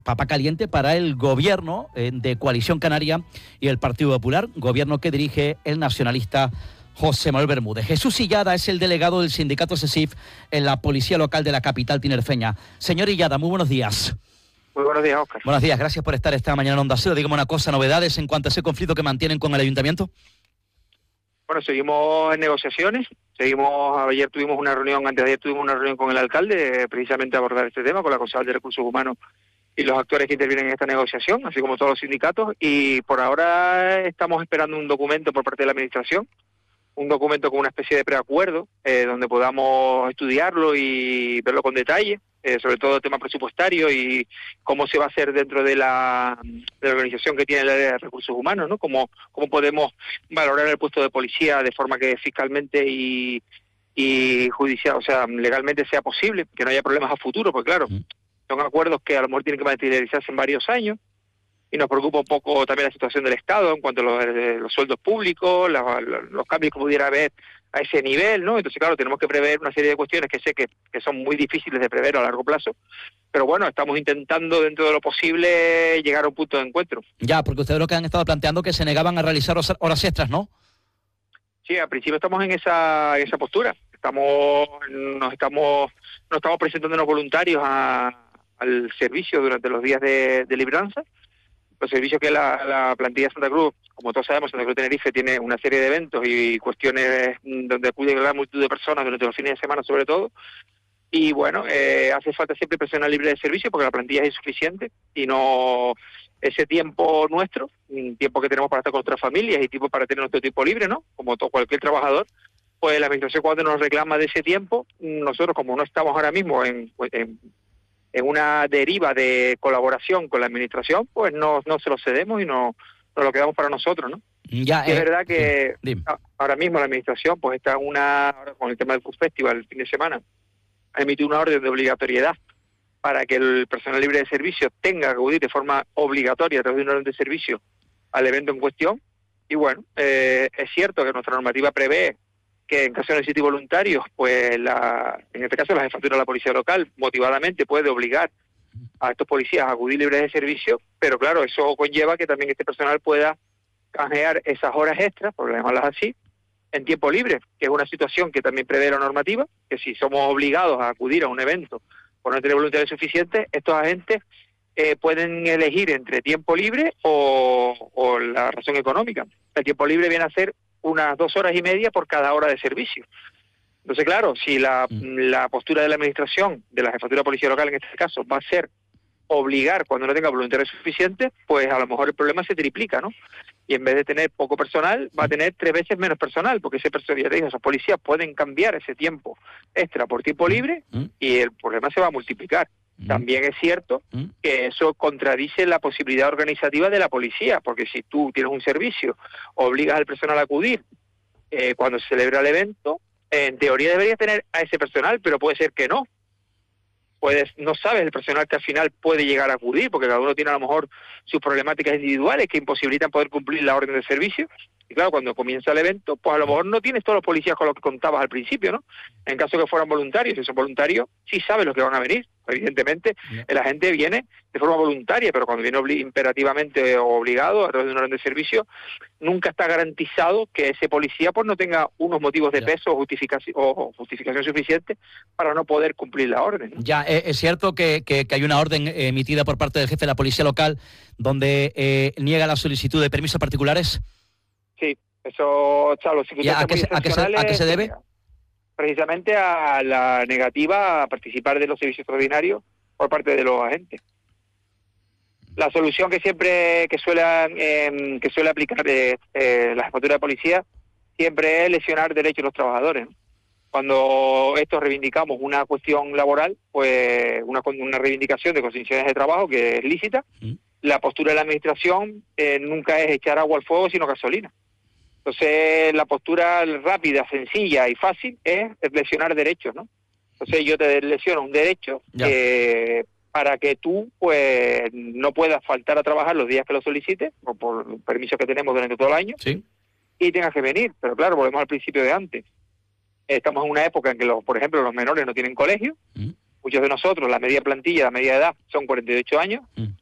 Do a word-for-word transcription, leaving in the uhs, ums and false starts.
Papa caliente para el gobierno eh, de Coalición Canaria y el Partido Popular, gobierno que dirige el nacionalista José Manuel Bermúdez. Jesús Illada es el delegado del sindicato SESIF en la policía local de la capital tinerfeña. Señor Illada, muy buenos días. Muy buenos días, Óscar. Buenos días, gracias por estar esta mañana en Onda Cero. Dígame una cosa, novedades en cuanto a ese conflicto que mantienen con el ayuntamiento. Bueno, seguimos en negociaciones, seguimos, ayer tuvimos una reunión, antes de ayer tuvimos una reunión con el alcalde, precisamente a abordar este tema, con la concejal de Recursos Humanos y los actores que intervienen en esta negociación, así como todos los sindicatos, y por ahora estamos esperando un documento por parte de la administración, un documento con una especie de preacuerdo, eh, donde podamos estudiarlo y verlo con detalle, eh, sobre todo el tema presupuestario y cómo se va a hacer dentro de la, de la organización que tiene el área de recursos humanos, ¿no? Cómo, cómo podemos valorar el puesto de policía de forma que fiscalmente y, y judicial, o sea, legalmente sea posible, que no haya problemas a futuro, porque claro, son acuerdos que a lo mejor tienen que materializarse en varios años, y nos preocupa un poco también la situación del Estado en cuanto a los, los sueldos públicos, la, la, los cambios que pudiera haber a ese nivel, ¿no? Entonces, claro, tenemos que prever una serie de cuestiones que sé que, que son muy difíciles de prever a largo plazo, pero bueno, estamos intentando dentro de lo posible llegar a un punto de encuentro. Ya, porque ustedes lo que han estado planteando que se negaban a realizar horas extras, ¿no? Sí, al principio estamos en esa, en esa postura, estamos, nos estamos, nos estamos presentándonos voluntarios a, al servicio durante los días de, de libranza. Los servicios que la, la plantilla de Santa Cruz, como todos sabemos, Santa Cruz Tenerife tiene una serie de eventos y cuestiones donde acude gran multitud de personas durante los fines de semana sobre todo, y bueno, eh, hace falta siempre personal libre de servicio porque la plantilla es insuficiente y no ese tiempo nuestro, un tiempo que tenemos para estar con nuestras familias y tiempo para tener nuestro tiempo libre, ¿no? Como todo cualquier trabajador, pues la administración cuando nos reclama de ese tiempo, nosotros como no estamos ahora mismo en, en en una deriva de colaboración con la administración, pues no, no se lo cedemos y no nos lo quedamos para nosotros, ¿no? Ya, y es eh, verdad que sí, ahora mismo la administración pues está en una, ahora con el tema del Food Festival el fin de semana, ha emitido una orden de obligatoriedad para que el personal libre de servicio tenga que acudir de forma obligatoria a través de una orden de servicio al evento en cuestión, y bueno, eh, es cierto que nuestra normativa prevé que en caso de necesitar voluntarios, pues la, en este caso la jefatura de la policía local motivadamente puede obligar a estos policías a acudir libres de servicio, pero claro, eso conlleva que también este personal pueda canjear esas horas extras, por llamarlas así, en tiempo libre, que es una situación que también prevé la normativa, que si somos obligados a acudir a un evento por no tener voluntarios suficientes, estos agentes eh, pueden elegir entre tiempo libre o, o la razón económica. El tiempo libre viene a ser unas dos horas y media por cada hora de servicio. Entonces, claro, si la, la postura de la administración, de la jefatura de policía local en este caso, va a ser obligar cuando no tenga voluntarios suficientes, pues a lo mejor el problema se triplica, ¿no? Y en vez de tener poco personal, va a tener tres veces menos personal, porque ese personal, ya te digo, esos policías pueden cambiar ese tiempo extra por tiempo libre y el problema se va a multiplicar. También es cierto que eso contradice la posibilidad organizativa de la policía, porque si tú tienes un servicio, obligas al personal a acudir eh, cuando se celebra el evento, en teoría deberías tener a ese personal, pero puede ser que no. Puedes, no sabes el personal que al final puede llegar a acudir, porque cada uno tiene a lo mejor sus problemáticas individuales que imposibilitan poder cumplir la orden de servicio. Y claro, cuando comienza el evento, pues a lo mejor no tienes todos los policías con los que contabas al principio, ¿no? En caso que fueran voluntarios, si son voluntarios, sí sabes los que van a venir. Evidentemente, el agente viene de forma voluntaria, pero cuando viene obli- imperativamente o obligado a través de una orden de servicio, nunca está garantizado que ese policía pues no tenga unos motivos de peso o justificación, o justificación suficiente para no poder cumplir la orden, ¿no? Ya, eh, es cierto que, que, que hay una orden eh, emitida por parte del jefe de la policía local donde eh, niega la solicitud de permisos particulares. Sí, eso, o sea, los ¿Y a, qué se, a, qué se, ¿A qué se debe? Precisamente a la negativa a participar de los servicios extraordinarios por parte de los agentes. La solución que siempre que suele eh, que suele aplicar eh, eh, la jefatura de policía siempre es lesionar derechos de los trabajadores, ¿no? Cuando estos reivindicamos una cuestión laboral, pues una, una reivindicación de condiciones de trabajo que es lícita, ¿Mm? La postura de la administración eh, nunca es echar agua al fuego, sino gasolina. Entonces, la postura rápida, sencilla y fácil es lesionar derechos, ¿no? Entonces, yo te lesiono un derecho eh, para que tú, pues, no puedas faltar a trabajar los días que lo solicites, o por permisos que tenemos durante todo el año, ¿sí? Y tengas que venir. Pero claro, volvemos al principio de antes. Estamos en una época en que, los, por ejemplo, los menores no tienen colegio, ¿Mm? muchos de nosotros, la media plantilla, la media edad son cuarenta y ocho años, Mm.